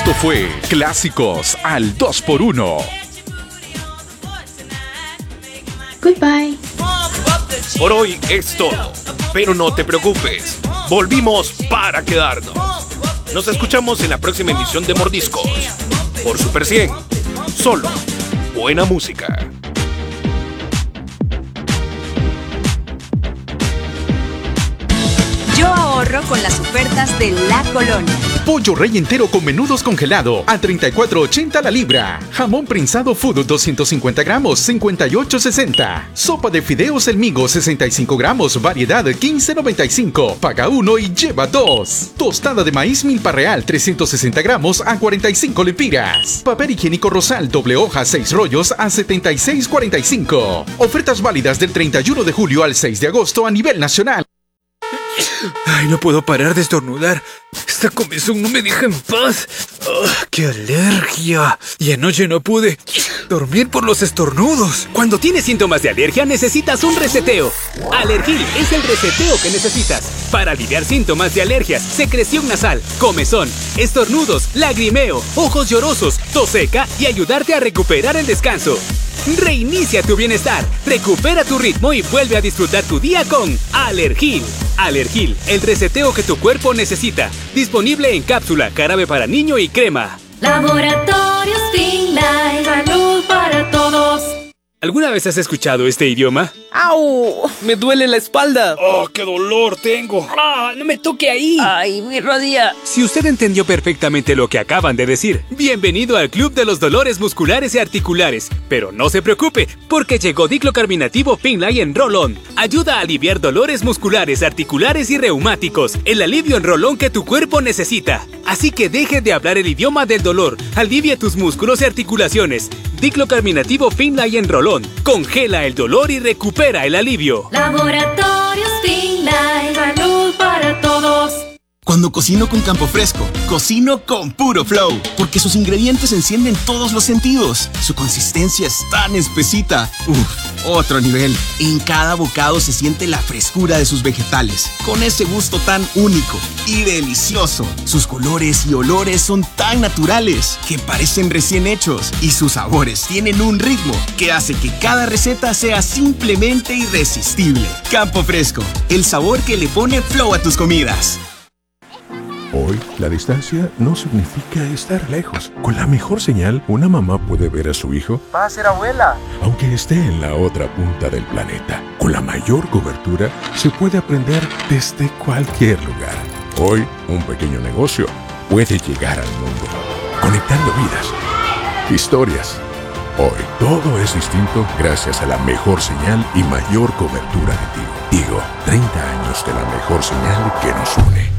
Esto fue Clásicos al 2x1. Goodbye. Por hoy es todo, pero no te preocupes, volvimos para quedarnos. Nos escuchamos en la próxima emisión de Mordiscos, por Super 100, solo buena música. Yo ahorro con las ofertas de La Colonia. Pollo rey entero con menudos congelado a $34.80 la libra. Jamón prensado Food 250 gramos, $58.60. Sopa de fideos El Migo 65 gramos, variedad $15.95. Paga uno y lleva dos. Tostada de maíz Milpa Real 360 gramos a 45 lempiras. Papel higiénico Rosal doble hoja 6 rollos a $76.45. Ofertas válidas del 31 de julio al 6 de agosto a nivel nacional. Ay, no puedo parar de estornudar. Esta comezón no me deja en paz. ¡Qué alergia! Y anoche no pude dormir por los estornudos. Cuando tienes síntomas de alergia, necesitas un reseteo. Alergil es el reseteo que necesitas para aliviar síntomas de alergias, secreción nasal, comezón, estornudos, lagrimeo, ojos llorosos, tos seca y ayudarte a recuperar el descanso. Reinicia tu bienestar, recupera tu ritmo y vuelve a disfrutar tu día con Alergil. Alergil, el reseteo que tu cuerpo necesita. Disponible en cápsula, jarabe para niño y crema. Laboratorios Finlay, salud para todos. ¿Alguna vez has escuchado este idioma? ¡Au! ¡Me duele la espalda! ¡Oh, qué dolor tengo! ¡Ah, no me toque ahí! ¡Ay, mi rodilla! Si usted entendió perfectamente lo que acaban de decir, bienvenido al Club de los Dolores Musculares y Articulares. Pero no se preocupe, porque llegó diclocarbinativo Finlay en Roll-On. Ayuda a aliviar dolores musculares, articulares y reumáticos. El alivio en Roll-On que tu cuerpo necesita. Así que deje de hablar el idioma del dolor. Alivia tus músculos y articulaciones. Diclocarbinativo Finlay en Roll-On. Congela el dolor y recupera el alivio. Laboratorios Finlay, salud para todos. Cuando cocino con Campo Fresco, cocino con puro flow, porque sus ingredientes encienden todos los sentidos. Su consistencia es tan espesita. Otro nivel. En cada bocado se siente la frescura de sus vegetales, con ese gusto tan único y delicioso. Sus colores y olores son tan naturales que parecen recién hechos, y sus sabores tienen un ritmo que hace que cada receta sea simplemente irresistible. Campo Fresco, el sabor que le pone flow a tus comidas. Hoy, la distancia no significa estar lejos. Con la mejor señal, una mamá puede ver a su hijo. Va a ser abuela. Aunque esté en la otra punta del planeta. Con la mayor cobertura, se puede aprender desde cualquier lugar. Hoy, un pequeño negocio puede llegar al mundo, conectando vidas, historias. Hoy, todo es distinto gracias a la mejor señal y mayor cobertura de Tigo. Tigo, 30 años de la mejor señal que nos une.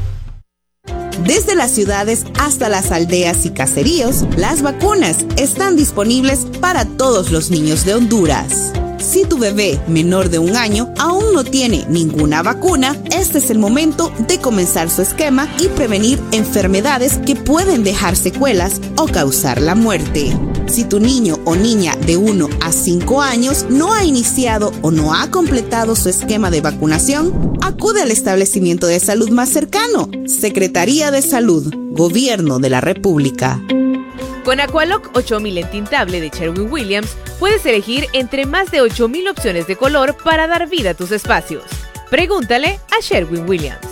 Desde las ciudades hasta las aldeas y caseríos, las vacunas están disponibles para todos los niños de Honduras. Si tu bebé menor de 1 año aún no tiene ninguna vacuna, este es el momento de comenzar su esquema y prevenir enfermedades que pueden dejar secuelas o causar la muerte. Si tu niño o niña de 1 a 5 años no ha iniciado o no ha completado su esquema de vacunación, acude al establecimiento de salud más cercano. Secretaría de Salud, Gobierno de la República. Con Aqualock 8000 entintable de Sherwin-Williams, puedes elegir entre más de 8000 opciones de color para dar vida a tus espacios. Pregúntale a Sherwin-Williams.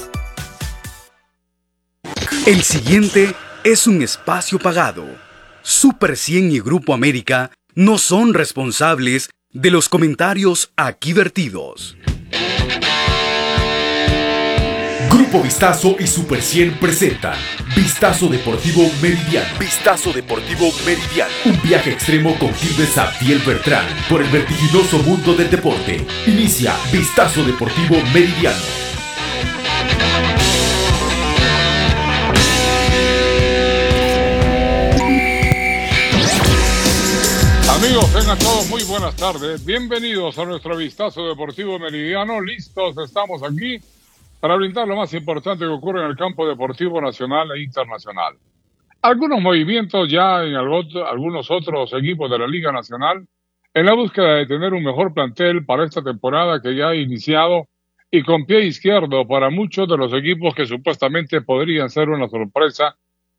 El siguiente es un espacio pagado. Super 100 y Grupo América no son responsables de los comentarios aquí vertidos. Grupo Vistazo y Super 100 presentan Vistazo Deportivo Meridiano. Vistazo Deportivo Meridiano. Un viaje extremo con Gilbert Abdiel Bertrán por el vertiginoso mundo del deporte. Inicia Vistazo Deportivo Meridiano. Amigos, tengan todos muy buenas tardes. Bienvenidos a nuestro Vistazo Deportivo Meridiano. Listos, estamos aquí para brindar lo más importante que ocurre en el campo deportivo nacional e internacional. Algunos movimientos ya en algunos otros equipos de la Liga Nacional en la búsqueda de tener un mejor plantel para esta temporada que ya ha iniciado y con pie izquierdo para muchos de los equipos que supuestamente podrían ser una sorpresa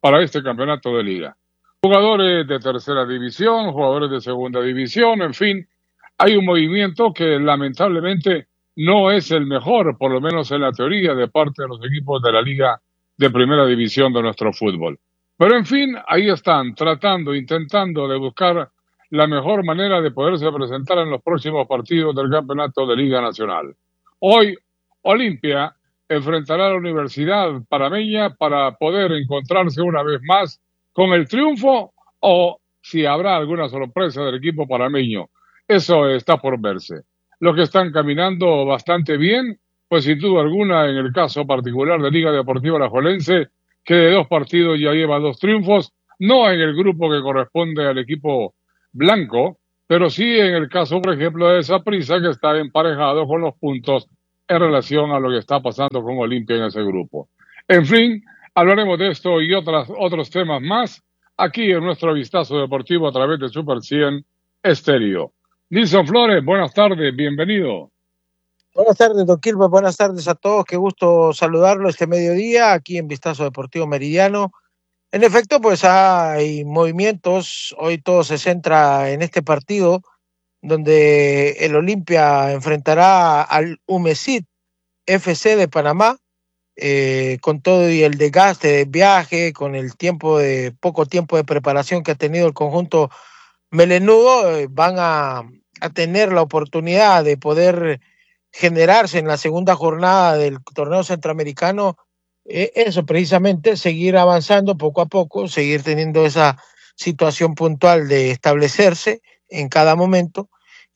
para este campeonato de liga. Jugadores de tercera división, jugadores de segunda división, en fin, hay un movimiento que lamentablemente no es el mejor, por lo menos en la teoría, de parte de los equipos de la liga de primera división de nuestro fútbol. Pero en fin, ahí están, intentando de buscar la mejor manera de poderse presentar en los próximos partidos del campeonato de Liga Nacional. Hoy, Olimpia enfrentará a la Universidad Panameña para poder encontrarse una vez más con el triunfo o si habrá alguna sorpresa del equipo panameño. Eso está por verse. Los que están caminando bastante bien, pues sin duda alguna en el caso particular de Liga Deportiva Alajuelense, que de 2 partidos ya lleva 2 triunfos, no en el grupo que corresponde al equipo blanco, pero sí en el caso, por ejemplo, de Saprissa, que está emparejado con los puntos en relación a lo que está pasando con Olimpia en ese grupo. En fin, hablaremos de esto y otros temas más aquí en nuestro vistazo deportivo a través de Super 100 Estéreo. Nilson Flores, buenas tardes, bienvenido. Buenas tardes, don Quilmes, buenas tardes a todos, qué gusto saludarlo este mediodía aquí en Vistazo Deportivo Meridiano. En efecto, pues hay movimientos, hoy todo se centra en este partido donde el Olimpia enfrentará al Humesit FC de Panamá, con todo y el desgaste del viaje, con el poco tiempo de preparación que ha tenido el conjunto melenudo, van a tener la oportunidad de poder generarse en la segunda jornada del torneo centroamericano, eso precisamente, seguir avanzando poco a poco, seguir teniendo esa situación puntual de establecerse en cada momento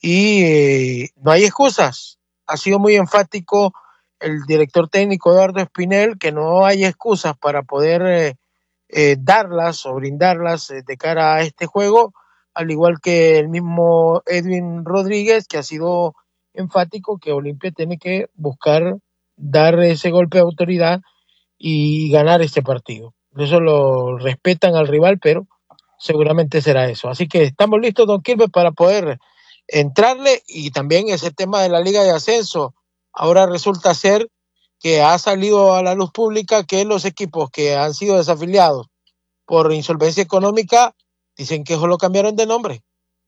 y no hay excusas. Ha sido muy enfático el director técnico Eduardo Espinel que no hay excusas para poder darlas o brindarlas de cara a este juego, al igual que el mismo Edwin Rodríguez, que ha sido enfático que Olimpia tiene que buscar dar ese golpe de autoridad y ganar este partido. Eso lo respetan al rival, pero seguramente será eso. Así que estamos listos, don Quilmes, para poder entrarle. Y también ese tema de la Liga de Ascenso, ahora resulta ser que ha salido a la luz pública que los equipos que han sido desafiliados por insolvencia económica dicen que solo cambiaron de nombre.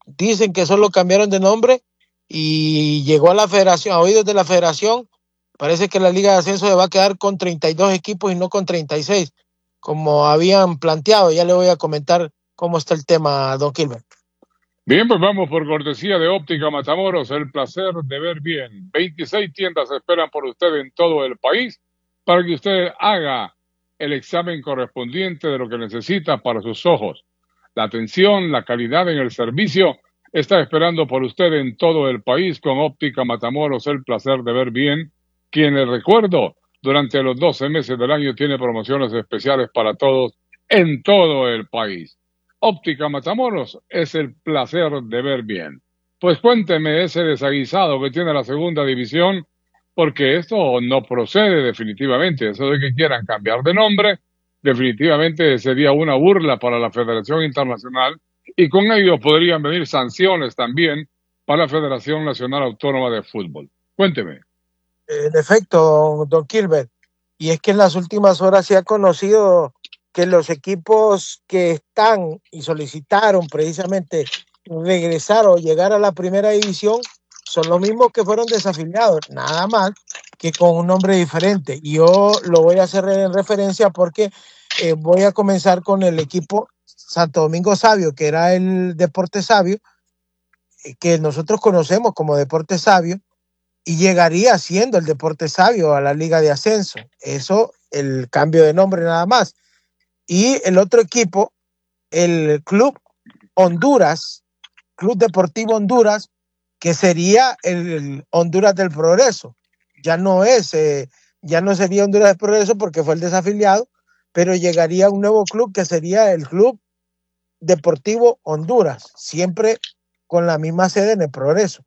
Y llegó a la federación, a oídos de la federación, parece que la Liga de Ascenso se va a quedar con 32 equipos y no con 36, como habían planteado. Ya le voy a comentar cómo está el tema, don Quilmes. Bien, pues vamos por cortesía de Óptica Matamoros, el placer de ver bien. 26 tiendas esperan por usted en todo el país para que usted haga el examen correspondiente de lo que necesita para sus ojos. La atención, la calidad en el servicio está esperando por usted en todo el país con Óptica Matamoros, el placer de ver bien, quien les recuerdo, durante los 12 meses del año tiene promociones especiales para todos en todo el país. Óptica Matamoros es el placer de ver bien. Pues cuénteme ese desaguisado que tiene la segunda división, porque esto no procede definitivamente. Eso de que quieran cambiar de nombre, definitivamente sería una burla para la Federación Internacional y con ello podrían venir sanciones también para la Federación Nacional Autónoma de Fútbol. Cuénteme. En efecto, don Quilmes, y es que en las últimas horas se ha conocido que los equipos que están y solicitaron precisamente regresar o llegar a la primera división son los mismos que fueron desafiliados, nada más que con un nombre diferente. Y yo lo voy a hacer en referencia porque voy a comenzar con el equipo Santo Domingo Sabio, que era el Deporte Sabio, que nosotros conocemos como Deporte Sabio, y llegaría siendo el Deporte Sabio a la Liga de Ascenso. Eso, el cambio de nombre nada más. Y el otro equipo, el Club Honduras, Club Deportivo Honduras, que sería el Honduras del Progreso. Ya no sería Honduras del Progreso porque fue el desafiliado, pero llegaría un nuevo club que sería el Club Deportivo Honduras, siempre con la misma sede en el Progreso.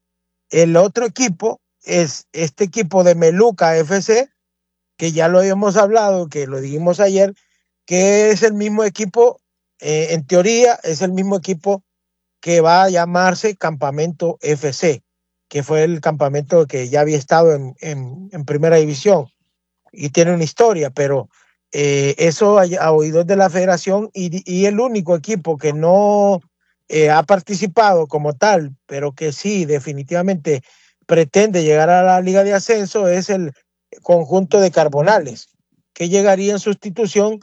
El otro equipo es este equipo de Meluca FC, que ya lo habíamos hablado, que lo dijimos ayer, que es el mismo equipo, en teoría es el mismo equipo que va a llamarse Campamento FC, que fue el campamento que ya había estado en primera división y tiene una historia, pero eso a oídos de la federación y el único equipo que no ha participado como tal, pero que sí definitivamente pretende llegar a la Liga de Ascenso es el conjunto de Carbonales, que llegaría en sustitución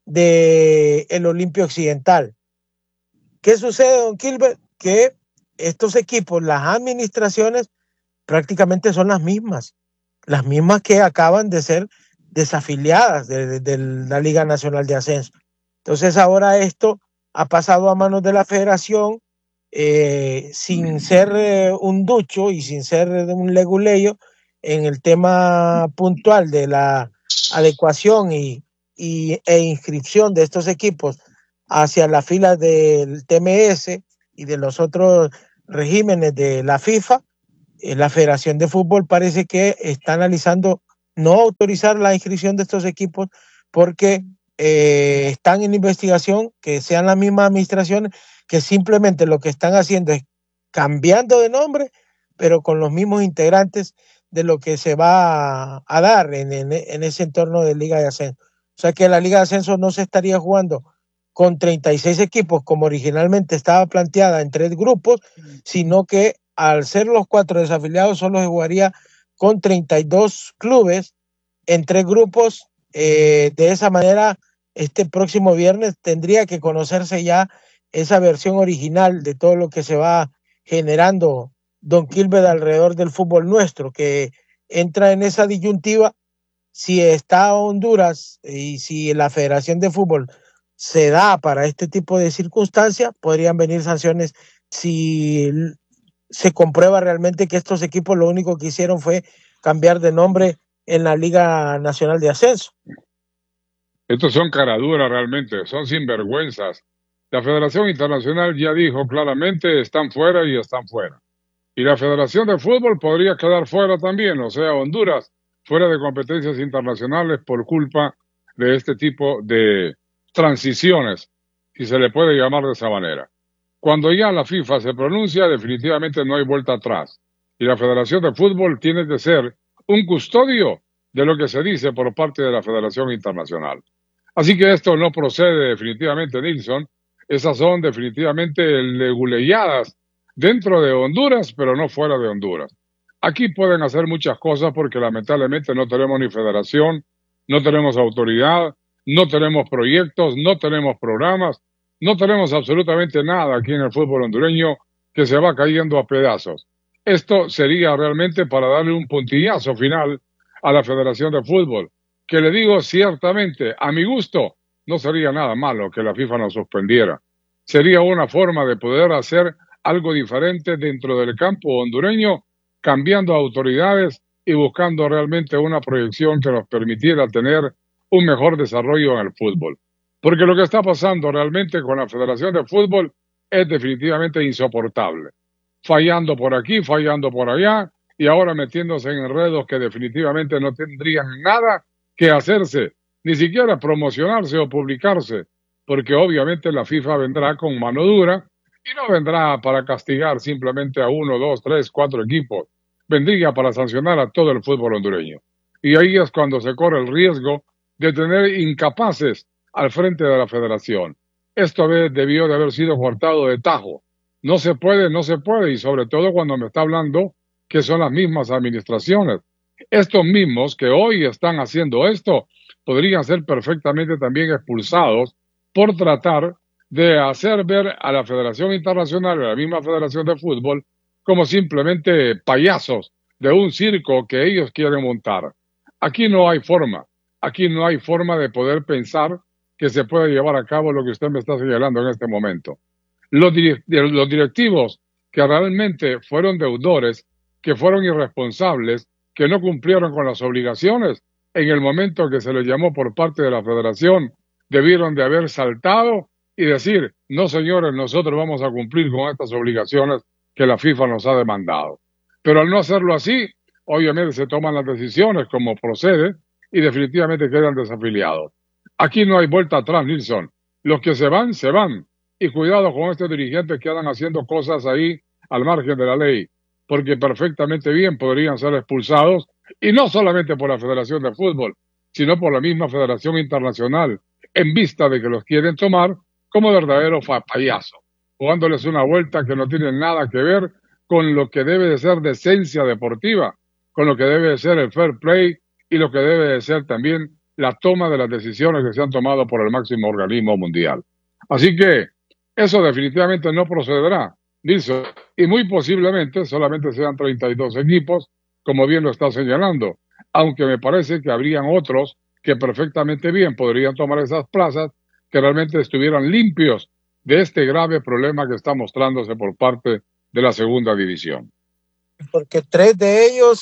de el Olimpia Occidental. ¿Qué sucede, don Gilbert? Que estos equipos, las administraciones prácticamente son las mismas que acaban de ser desafiliadas de la Liga Nacional de Ascenso. Entonces ahora esto ha pasado a manos de la federación sin ser un ducho y sin ser un leguleyo en el tema puntual de la adecuación e inscripción de estos equipos hacia las filas del TMS y de los otros regímenes de la FIFA. La Federación de Fútbol parece que está analizando no autorizar la inscripción de estos equipos porque están en investigación, que sean las mismas administraciones que simplemente lo que están haciendo es cambiando de nombre, pero con los mismos integrantes de lo que se va a dar en ese entorno de Liga de Ascenso. O sea que la Liga de Ascenso no se estaría jugando con 36 equipos como originalmente estaba planteada en 3 grupos, sino que al ser los 4 desafiliados solo se jugaría con 32 clubes en 3 grupos. De esa manera, este próximo viernes tendría que conocerse ya esa versión original de todo lo que se va generando, don Gilbert, alrededor del fútbol nuestro, que entra en esa disyuntiva. Si está Honduras y si la Federación de Fútbol se da para este tipo de circunstancias, podrían venir sanciones si se comprueba realmente que estos equipos lo único que hicieron fue cambiar de nombre en la Liga Nacional de Ascenso. Estos son caraduras realmente, son sinvergüenzas. La Federación Internacional ya dijo claramente, están fuera y están fuera. Y la Federación de Fútbol podría quedar fuera también, o sea, Honduras, fuera de competencias internacionales por culpa de este tipo de transiciones, si se le puede llamar de esa manera. Cuando ya la FIFA se pronuncia, definitivamente no hay vuelta atrás. Y la Federación de Fútbol tiene que ser un custodio de lo que se dice por parte de la Federación Internacional. Así que esto no procede definitivamente, Nilsson. Esas son definitivamente leguleyadas dentro de Honduras, pero no fuera de Honduras. Aquí pueden hacer muchas cosas porque lamentablemente no tenemos ni federación, no tenemos autoridad, no tenemos proyectos, no tenemos programas, no tenemos absolutamente nada aquí en el fútbol hondureño que se va cayendo a pedazos. Esto sería realmente para darle un puntillazo final a la Federación de Fútbol, que le digo ciertamente, a mi gusto, no sería nada malo que la FIFA nos suspendiera. Sería una forma de poder hacer algo diferente dentro del campo hondureño, cambiando autoridades y buscando realmente una proyección que nos permitiera tener un mejor desarrollo en el fútbol. Porque lo que está pasando realmente con la Federación de Fútbol es definitivamente insoportable. Fallando por aquí, fallando por allá, y ahora metiéndose en enredos que definitivamente no tendrían nada que hacerse, ni siquiera promocionarse o publicarse, porque obviamente la FIFA vendrá con mano dura y no vendrá para castigar simplemente a 1, 2, 3, 4 equipos, vendría para sancionar a todo el fútbol hondureño. Y ahí es cuando se corre el riesgo de tener incapaces al frente de la federación. Esto debió de haber sido cortado de tajo. No se puede, y sobre todo cuando me está hablando que son las mismas administraciones. Estos mismos que hoy están haciendo esto podrían ser perfectamente también expulsados por tratar de hacer ver a la Federación Internacional, a la misma Federación de Fútbol, como simplemente payasos de un circo que ellos quieren montar. Aquí no hay forma de poder pensar que se pueda llevar a cabo lo que usted me está señalando en este momento. Los directivos que realmente fueron deudores, que fueron irresponsables, que no cumplieron con las obligaciones, en el momento que se les llamó por parte de la federación, debieron de haber saltado y decir, no señores, nosotros vamos a cumplir con estas obligaciones que la FIFA nos ha demandado. Pero al no hacerlo así, obviamente se toman las decisiones como procede y definitivamente quedan desafiliados. Aquí no hay vuelta atrás, Nilsson. Los que se van, se van. Y cuidado con estos dirigentes que andan haciendo cosas ahí al margen de la ley, porque perfectamente bien podrían ser expulsados, y no solamente por la Federación de Fútbol, sino por la misma Federación Internacional, en vista de que los quieren tomar como verdaderos payasos, jugándoles una vuelta que no tiene nada que ver con lo que debe de ser decencia deportiva, con lo que debe de ser el fair play y lo que debe de ser también la toma de las decisiones que se han tomado por el máximo organismo mundial. Así que eso definitivamente no procederá, Nilsson, y muy posiblemente solamente sean 32 equipos, como bien lo está señalando, aunque me parece que habrían otros que perfectamente bien podrían tomar esas plazas que realmente estuvieran limpios de este grave problema que está mostrándose por parte de la segunda división. Porque 3 de ellos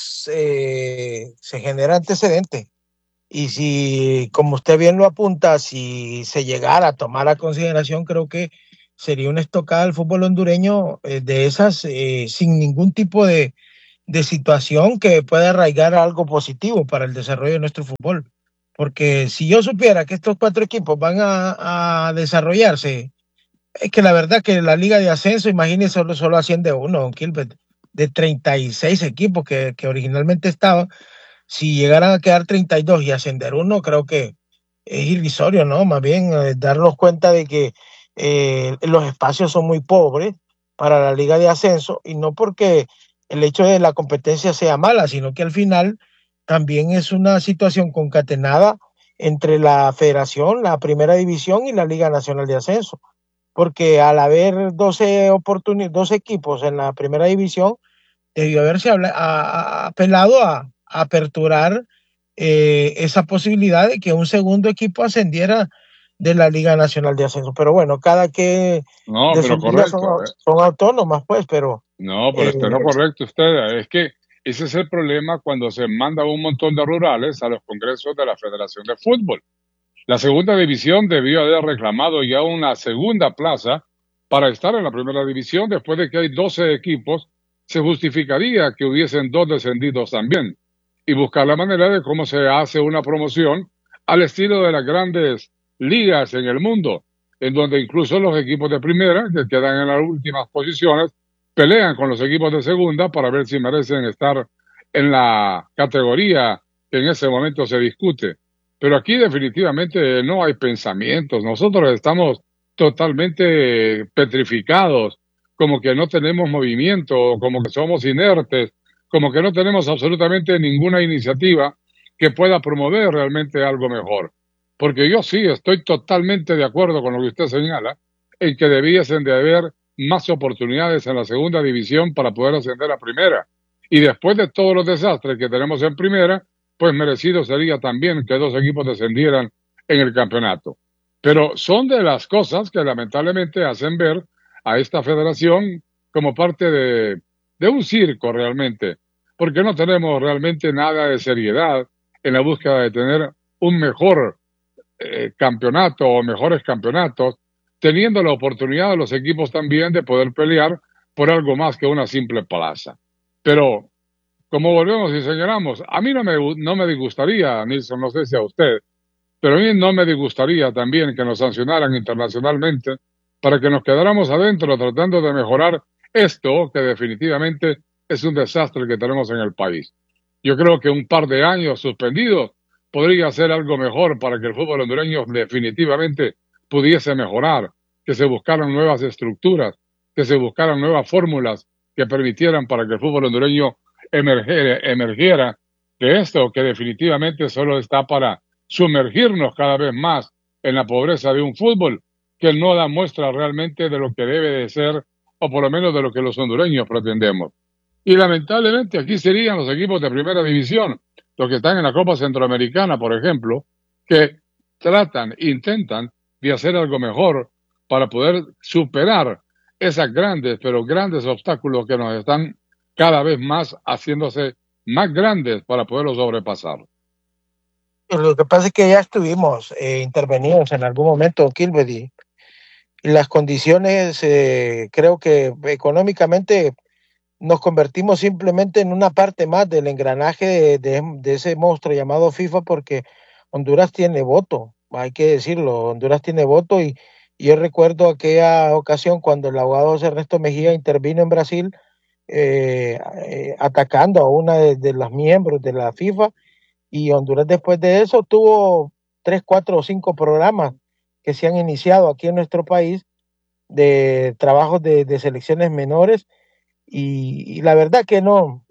se genera antecedente. Y si, como usted bien lo apunta, si se llegara a tomar a consideración, creo que sería una estocada al fútbol hondureño de esas sin ningún tipo de situación que pueda arraigar algo positivo para el desarrollo de nuestro fútbol. Porque si yo supiera que estos 4 equipos van a desarrollarse, es que la verdad que la liga de ascenso, imagínese, solo asciende uno, don Gilbert, de 36 equipos que originalmente estaban. Si llegaran a quedar 32 y ascender uno, creo que es irrisorio, ¿no? Más bien darnos cuenta de que los espacios son muy pobres para la liga de ascenso, y no porque el hecho de la competencia sea mala, sino que al final también es una situación concatenada entre la federación, la primera división y la Liga Nacional de Ascenso. Porque al haber 12 equipos en la primera división, debió haberse apelado a aperturar esa posibilidad de que un segundo equipo ascendiera de la Liga Nacional de Ascenso. Pero bueno, cada que no, pero correcto, son autónomas, pues, pero... No, pero está no correcto usted. Es que ese es el problema cuando se manda un montón de rurales a los congresos de la Federación de Fútbol. La segunda división debió haber reclamado ya una segunda plaza para estar en la primera división. Después de que hay 12 equipos, se justificaría que hubiesen 2 descendidos también, y buscar la manera de cómo se hace una promoción al estilo de las grandes ligas en el mundo, en donde incluso los equipos de primera, que quedan en las últimas posiciones, pelean con los equipos de segunda para ver si merecen estar en la categoría que en ese momento se discute. Pero aquí definitivamente no hay pensamientos. Nosotros estamos totalmente petrificados, como que no tenemos movimiento, como que somos inertes, como que no tenemos absolutamente ninguna iniciativa que pueda promover realmente algo mejor. Porque yo sí estoy totalmente de acuerdo con lo que usted señala, en que debiesen de haber más oportunidades en la segunda división para poder ascender a primera. Y después de todos los desastres que tenemos en primera, pues merecido sería también que 2 equipos descendieran en el campeonato. Pero son de las cosas que lamentablemente hacen ver a esta federación como parte de un circo realmente, porque no tenemos realmente nada de seriedad en la búsqueda de tener un mejor campeonato o mejores campeonatos, teniendo la oportunidad de los equipos también de poder pelear por algo más que una simple plaza. Pero, como volvemos y señalamos, a mí no me disgustaría, Nilsson, no sé si a usted, pero a mí no me disgustaría también que nos sancionaran internacionalmente para que nos quedáramos adentro tratando de mejorar esto, que definitivamente es un desastre que tenemos en el país. Yo creo que un par de años suspendidos podría ser algo mejor para que el fútbol hondureño definitivamente pudiese mejorar, que se buscaran nuevas estructuras, que se buscaran nuevas fórmulas que permitieran para que el fútbol hondureño emergiera de esto, que definitivamente solo está para sumergirnos cada vez más en la pobreza de un fútbol que no da muestra realmente de lo que debe de ser, o por lo menos de lo que los hondureños pretendemos. Y lamentablemente aquí serían los equipos de primera división, los que están en la Copa Centroamericana, por ejemplo, que intentan de hacer algo mejor para poder superar esas grandes, pero grandes obstáculos que nos están cada vez más haciéndose más grandes para poderlos sobrepasar. Lo que pasa es que ya estuvimos intervenidos en algún momento, Gilbert, y las condiciones, creo que económicamente nos convertimos simplemente en una parte más del engranaje de ese monstruo llamado FIFA, porque Honduras tiene voto, hay que decirlo, Honduras tiene voto, y yo recuerdo aquella ocasión cuando el abogado José Ernesto Mejía intervino en Brasil atacando a una de las miembros de la FIFA, Y Honduras después de eso tuvo 3, 4 o 5 programas que se han iniciado aquí en nuestro país de trabajos de selecciones menores y la verdad que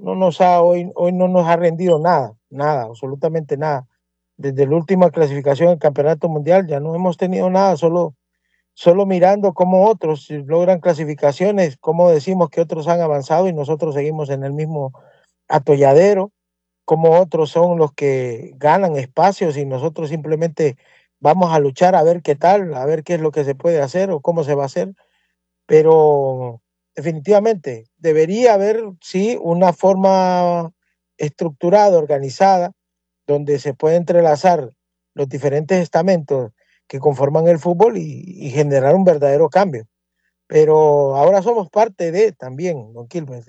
hoy no nos ha rendido nada, absolutamente nada. Desde la última clasificación del Campeonato Mundial ya no hemos tenido nada, solo mirando cómo otros logran clasificaciones, cómo decimos que otros han avanzado y nosotros seguimos en el mismo atolladero, cómo otros son los que ganan espacios y nosotros simplemente vamos a luchar a ver qué tal, a ver qué es lo que se puede hacer o cómo se va a hacer, pero definitivamente debería haber, sí, una forma estructurada, organizada, donde se puede entrelazar los diferentes estamentos que conforman el fútbol y generar un verdadero cambio. Pero ahora somos parte de también, don Quilmes,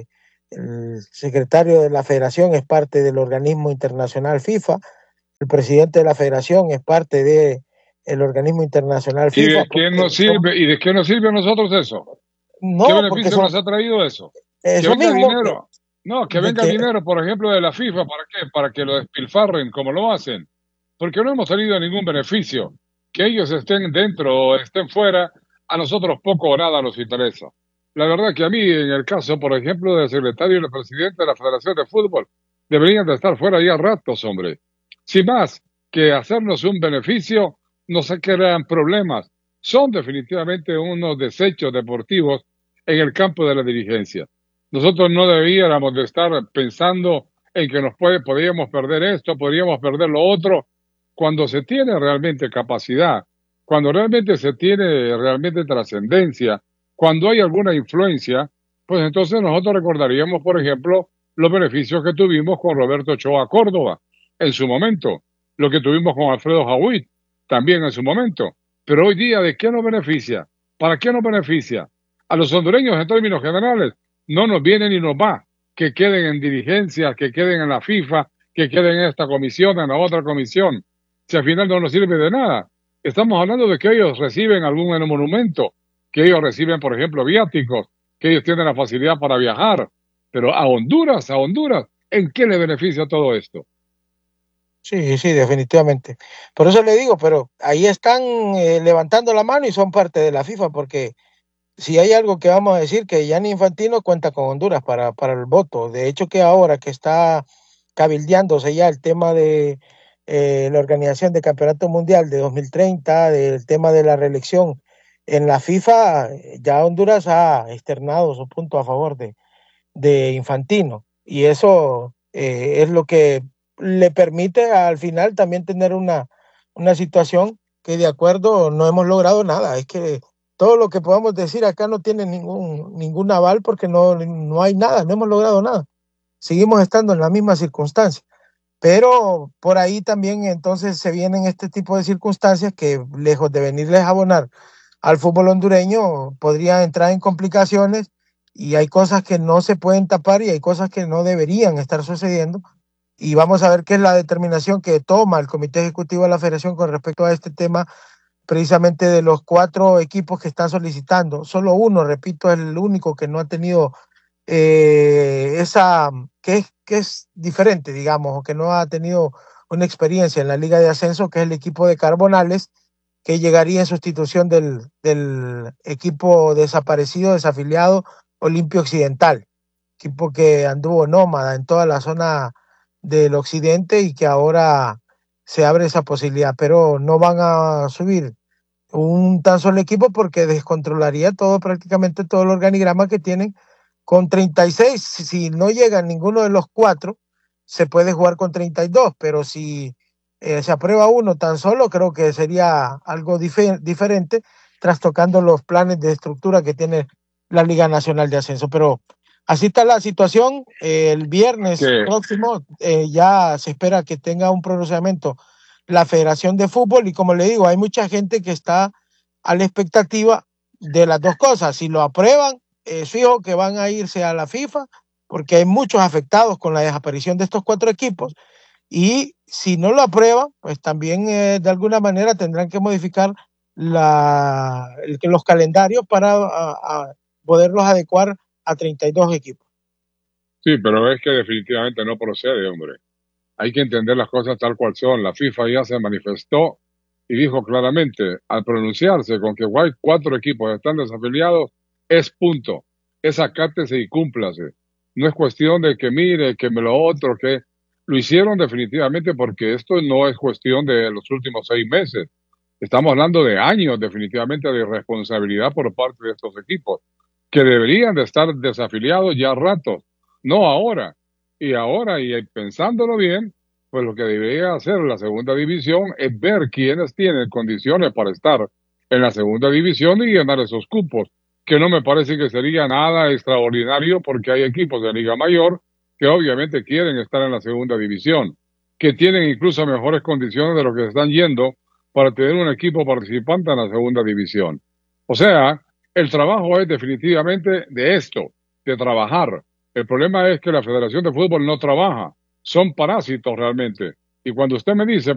el secretario de la federación es parte del organismo internacional FIFA, el presidente de la federación es parte del organismo internacional ¿Y FIFA. de qué nos sirve? ¿Y de qué nos sirve a nosotros eso? No, ¿Qué beneficio nos ha traído eso? Que venga mismo, dinero. No, que venga dinero, por ejemplo, de la FIFA. ¿Para qué? Para que lo despilfarren como lo hacen. Porque no hemos tenido ningún beneficio. Que ellos estén dentro o estén fuera, a nosotros poco o nada nos interesa. La verdad que a mí, en el caso, por ejemplo, del secretario y del presidente de la Federación de Fútbol, deberían de estar fuera ya ratos, hombre. Sin más que hacernos un beneficio, no se crean problemas. Son definitivamente unos desechos deportivos en el campo de la dirigencia. Nosotros no debiéramos de estar pensando en que podríamos perder esto, podríamos perder lo otro, cuando se tiene realmente capacidad, cuando realmente se tiene realmente trascendencia, cuando hay alguna influencia, pues entonces nosotros recordaríamos, por ejemplo, los beneficios que tuvimos con Roberto Ochoa Córdoba en su momento, lo que tuvimos con Alfredo Jauit también en su momento. Pero hoy día, ¿de qué nos beneficia? ¿Para qué nos beneficia? A los hondureños, en términos generales, no nos viene ni nos va que queden en dirigencias, que queden en la FIFA, que queden en esta comisión, en la otra comisión. Si al final no nos sirve de nada. Estamos hablando de que ellos reciben algún monumento, que ellos reciben, por ejemplo, viáticos, que ellos tienen la facilidad para viajar. Pero a Honduras, ¿en qué le beneficia todo esto? Sí, definitivamente. Por eso le digo, pero ahí están levantando la mano y son parte de la FIFA, porque si hay algo que vamos a decir, que Gianni Infantino cuenta con Honduras para el voto. De hecho, que ahora que está cabildeándose ya el tema de la organización del Campeonato Mundial de 2030, del tema de la reelección en la FIFA, ya Honduras ha externado su punto a favor de Infantino. Y eso es lo que le permite al final también tener una situación que de acuerdo no hemos logrado nada. Es que todo lo que podamos decir acá no tiene ningún aval porque no hay nada, no hemos logrado nada. Seguimos estando en la misma circunstancia. Pero por ahí también entonces se vienen este tipo de circunstancias que lejos de venirles a abonar al fútbol hondureño podrían entrar en complicaciones y hay cosas que no se pueden tapar y hay cosas que no deberían estar sucediendo. Y vamos a ver qué es la determinación que toma el Comité Ejecutivo de la Federación con respecto a este tema, precisamente de los 4 equipos que están solicitando. Solo uno, repito, es el único que no ha tenido que es diferente, digamos, o que no ha tenido una experiencia en la Liga de Ascenso, que es el equipo de Carbonales, que llegaría en sustitución del equipo desaparecido, desafiliado, Olimpio Occidental, equipo que anduvo nómada en toda la zona del occidente y que ahora se abre esa posibilidad, pero no van a subir un tan solo equipo porque descontrolaría prácticamente todo el organigrama que tienen con 36. Si no llegan ninguno de los 4, se puede jugar con 32, pero si se aprueba uno tan solo, creo que sería algo diferente, trastocando los planes de estructura que tiene la Liga Nacional de Ascenso. Pero así está la situación. El viernes próximo ya se espera que tenga un pronunciamiento la Federación de Fútbol y como le digo, hay mucha gente que está a la expectativa de las dos cosas. Si lo aprueban, fijo que van a irse a la FIFA porque hay muchos afectados con la desaparición de estos 4 equipos y si no lo aprueban, pues también de alguna manera tendrán que modificar los calendarios para poderlos adecuar a 32 equipos. Sí, pero es que definitivamente no procede, hombre. hay que entender las cosas tal cual son. La FIFA ya se manifestó y dijo claramente, al pronunciarse con que hay 4 equipos están desafiliados, es punto. Es acátese y cúmplase. No es cuestión de que mire, que me lo otro, que lo hicieron definitivamente porque esto no es cuestión de los últimos 6 meses. Estamos hablando de años definitivamente de irresponsabilidad por parte de estos equipos, que deberían de estar desafiliados ya ratos, no ahora. Y ahora, y pensándolo bien, pues lo que debería hacer la segunda división es ver quiénes tienen condiciones para estar en la segunda división y ganar esos cupos, que no me parece que sería nada extraordinario porque hay equipos de Liga Mayor que obviamente quieren estar en la segunda división, que tienen incluso mejores condiciones de lo que están yendo para tener un equipo participante en la segunda división. O sea, el trabajo es definitivamente de esto, de trabajar. El problema es que la Federación de Fútbol no trabaja, son parásitos realmente. Y cuando usted me dice,